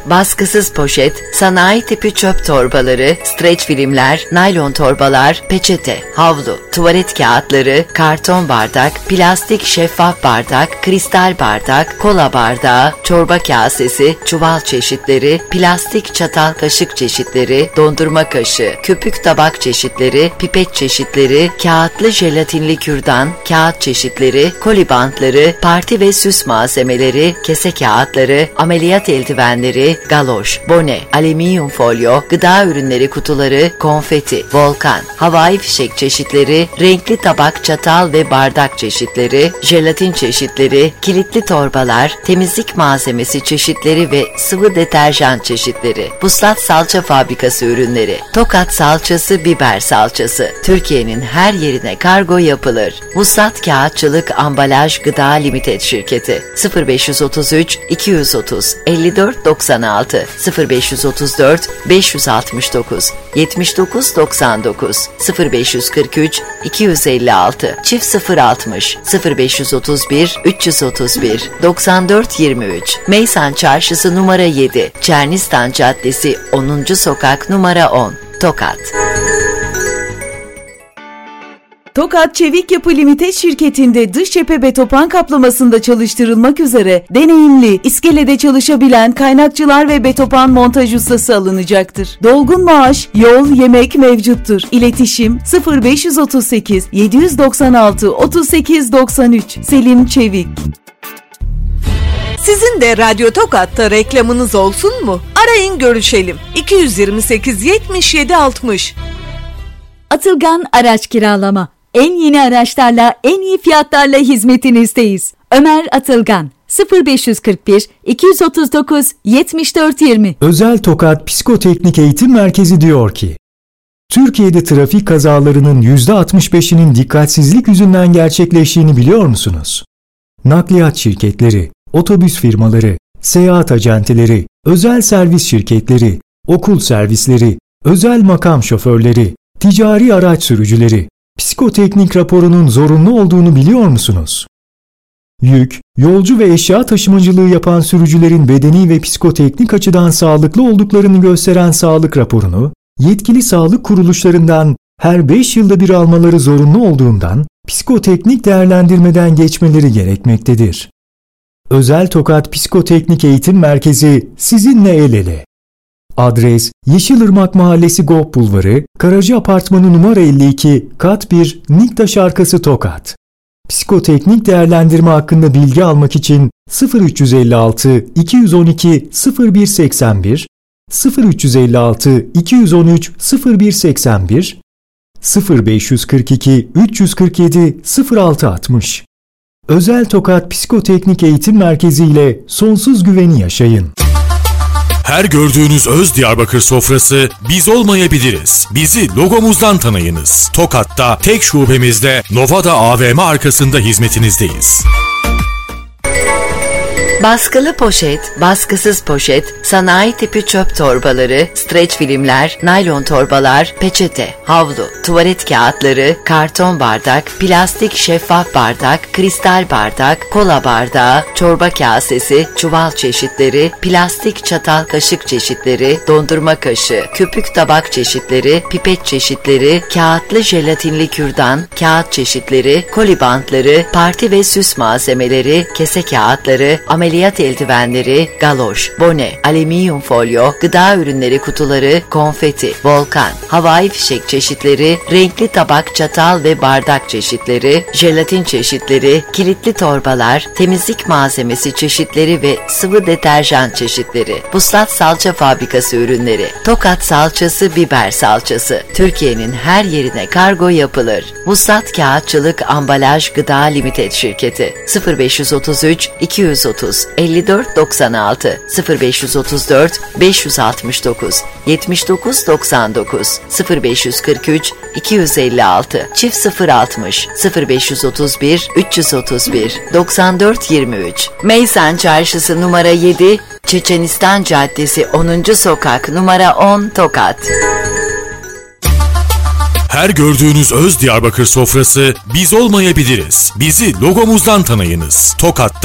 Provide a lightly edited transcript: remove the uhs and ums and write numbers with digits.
baskısız poşet, sanayi tipi çöp torbaları, streç filmler, naylon torbalar, peçete, havlu, tuvalet kağıtları, karton bardak, plastik şeffaf bardak, kristal bardak, kola bardağı, çorba kasesi, çuval çeşitleri, plastik çatal kaşık çeşitleri, dondurma kaşığı, köpük tabak çeşitleri, pipet çeşitleri, kağıtlı jelatinli kürdan, kağıt çeşitleri, koli bantları, parti ve süs malzemeleri, kese kağıtları, ameliyat eldivenleri, galoş, bone, alüminyum folyo, gıda ürünleri kutuları, konfeti, volkan, havai fişek çeşitleri, renkli tabak, çatal ve bardak çeşitleri, jelatin çeşitleri, kilitli torbalar, temizlik malzemesi çeşitleri ve sıvı deterjan çeşitleri. Vuslat Salça Fabrikası ürünleri. Tokat salçası, biber salçası. Türkiye'nin her yerine kargo yapılır. Vuslat Kağıtçılık Ambalaj Gıda Limited Şirketi. 0533 230 54 96 0534 569 79 99 0543 256 çift 060 0531 331 94 23 Meysan Çarşısı numara 7 Çernistan Caddesi 10. Sokak numara 10 Tokat. Tokat Çevik Yapı Limited şirketinde dış cephe betopan kaplamasında çalıştırılmak üzere deneyimli, iskelede çalışabilen kaynakçılar ve betopan montaj ustası alınacaktır. Dolgun maaş, yol, yemek mevcuttur. İletişim 0538 796 38 93 Selim Çevik. Sizin de Radyo Tokat'ta reklamınız olsun mu? Arayın görüşelim. 228 77 60. Atılgan Araç Kiralama. En yeni araçlarla, en iyi fiyatlarla hizmetinizdeyiz. Ömer Atılgan 0541 239 74 20. Özel Tokat Psikoteknik Eğitim Merkezi diyor ki, Türkiye'de trafik kazalarının %65'inin dikkatsizlik yüzünden gerçekleştiğini biliyor musunuz? Nakliyat şirketleri, otobüs firmaları, seyahat acenteleri, özel servis şirketleri, okul servisleri, özel makam şoförleri, ticari araç sürücüleri, psikoteknik raporunun zorunlu olduğunu biliyor musunuz? Yük, yolcu ve eşya taşımacılığı yapan sürücülerin bedeni ve psikoteknik açıdan sağlıklı olduklarını gösteren sağlık raporunu, yetkili sağlık kuruluşlarından her 5 yılda bir almaları zorunlu olduğundan, psikoteknik değerlendirmeden geçmeleri gerekmektedir. Özel Tokat Psikoteknik Eğitim Merkezi sizinle el ele. Adres Yeşilırmak Mahallesi Gop Bulvarı, Karaca Apartmanı numara 52, kat 1, Niktaş Arkası Tokat. Psikoteknik değerlendirme hakkında bilgi almak için 0356 212 0181, 0356 213 0181, 0542 347 0660. Özel Tokat Psikoteknik Eğitim Merkezi ile sonsuz güveni yaşayın. Her gördüğünüz öz Diyarbakır sofrası biz olmayabiliriz. Bizi logomuzdan tanıyınız. Tokat'ta tek şubemizde Novada AVM arkasında hizmetinizdeyiz. Baskılı poşet, baskısız poşet, sanayi tipi çöp torbaları, streç filmler, naylon torbalar, peçete, havlu, tuvalet kağıtları, karton bardak, plastik şeffaf bardak, kristal bardak, kola bardağı, çorba kasesi, çuval çeşitleri, plastik çatal kaşık çeşitleri, dondurma kaşığı, köpük tabak çeşitleri, pipet çeşitleri, kağıtlı jelatinli kürdan, kağıt çeşitleri, koli bantları, parti ve süs malzemeleri, kese kağıtları, ameliyat eldivenleri, galoş, bone, alüminyum folyo, gıda ürünleri kutuları, konfeti, volkan, havai fişek çeşitleri, renkli tabak, çatal ve bardak çeşitleri, jelatin çeşitleri, kilitli torbalar, temizlik malzemesi çeşitleri ve sıvı deterjan çeşitleri. Vuslat Salça Fabrikası ürünleri. Tokat salçası, biber salçası. Türkiye'nin her yerine kargo yapılır. Vuslat Kağıtçılık Ambalaj Gıda Limited Şirketi. 0533 230 54 96 0534 569 79 99 0543 256 çift 060 0531 331 94 23 Meysan Çarşısı numara 7 Çeçenistan Caddesi 10. Sokak numara 10 Tokat. Her gördüğünüz öz Diyarbakır sofrası biz olmayabiliriz. Bizi logomuzdan tanıyınız. Tokat'ta